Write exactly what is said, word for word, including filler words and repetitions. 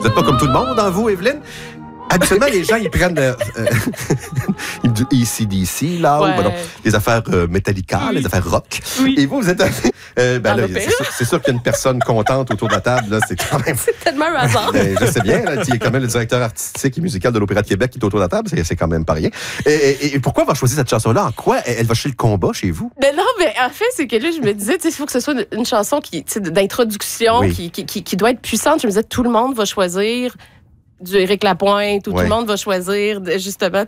n'êtes pas comme tout le monde, hein, vous, Evelyne? Habituellement, les gens, ils prennent euh, euh, du A C D C, là, Ouais. ou ben non, les affaires euh, Metallica, Oui. les affaires rock. Oui. Et vous, vous êtes... Euh, ben Dans là, l'opéra. c'est sûr, c'est sûr qu'il y a une personne contente autour de la table, là, c'est quand même... C'est tellement un hasard. Ben, je sais bien, là, il y a quand même le directeur artistique et musical de l'Opéra de Québec qui est autour de la table, c'est, c'est quand même pas rien. Et, et, et pourquoi avoir choisi cette chanson-là? En quoi elle, elle va chez le combat chez vous? Mais non, mais en fait, c'est que là, je me disais, tu sais, il faut que ce soit une, une chanson qui, tu sais, d'introduction, Oui. qui, qui, qui, qui doit être puissante. Je me disais, tout le monde va choisir du Éric Lapointe, ou Ouais. tout le monde va choisir, justement,